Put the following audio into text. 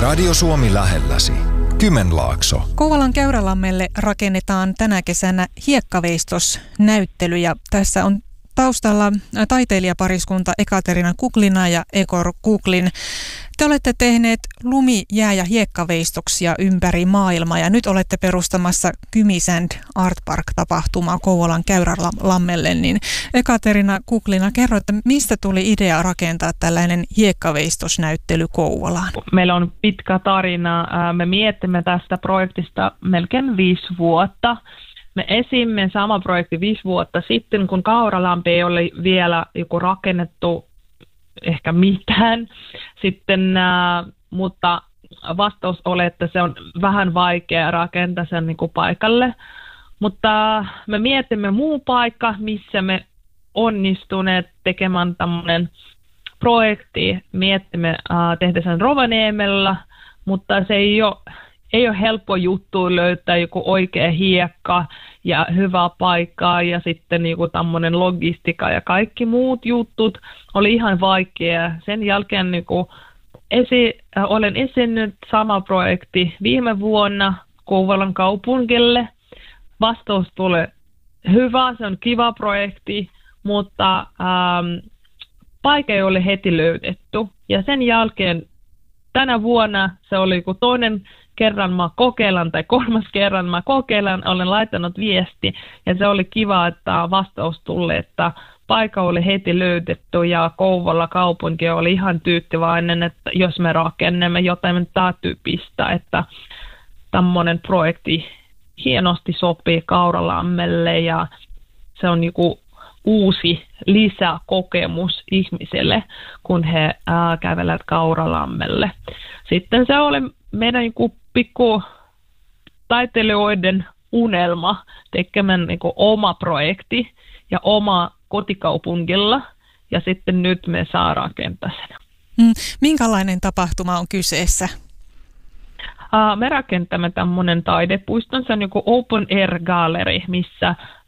Radio Suomi lähelläsi. Kymenlaakso. Kouvolan Käyrälammelle rakennetaan tänä kesänä hiekkaveistosnäyttely ja tässä on taustalla taiteilijapariskunta Ekaterina Kuklina ja Egor Kuklin. Te olette tehneet lumi-, jää- ja hiekkaveistoksia ympäri maailmaa ja nyt olette perustamassa Kymisand Art Park-tapahtumaa Kouvolan Käyrälammelle. Niin Ekaterina Kuklina, kerro, että mistä tuli idea rakentaa tällainen hiekkaveistosnäyttely Kouvolaan? Meillä on pitkä tarina. Me mietimme tästä projektista melkein 5 vuotta. Me esimme sama projekti 5 vuotta sitten, kun Käyrälampi ei ole vielä joku rakennettu ehkä mitään. Sitten, mutta vastaus oli, että se on vähän vaikea rakentaa sen niin kuin paikalle. Mutta me mietimme muu paikka, missä me onnistuneet tekemään tämmöinen projekti. Miettimme tehdä sen Rovaniemellä, mutta se ei ole helppo juttu löytää joku oikea hiekka ja hyvä paikka ja sitten joku tämmöinen logistiikka ja kaikki muut jutut oli ihan vaikea. Sen jälkeen olen esiinnyt sama projekti viime vuonna Kouvolan kaupungille. Vastaus tuli hyvä, se on kiva projekti, mutta paikka ei ole heti löydetty. Ja sen jälkeen tänä vuonna se oli joku toinen kerran mä kokeilan tai 3. kerran mä kokeilan, olen laittanut viesti ja se oli kiva, että vastaus tuli, että paikka oli heti löydetty ja Kouvola kaupunki oli ihan tyytyväinen, että jos me rakennamme jotain tyyppistä, että tämmöinen projekti hienosti sopii Käyrälammelle ja se on joku uusi lisäkokemus ihmisille, kun he kävelevät Käyrälammelle. Sitten se oli meidän pikku taiteilijoiden unelma tekemään oma projekti ja oma kotikaupungilla ja sitten nyt me saa rakentaa sen. Minkälainen tapahtuma on kyseessä? Me rakentamme tämmöinen taidepuiston, se on open air gallery, missä